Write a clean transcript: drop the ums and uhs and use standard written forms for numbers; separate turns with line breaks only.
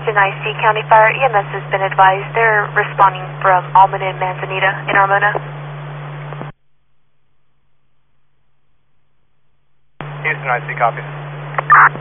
Houston IC County Fire. EMS has been advised. They're responding from Almond and Manzanita in Armona.
Houston IC, copy.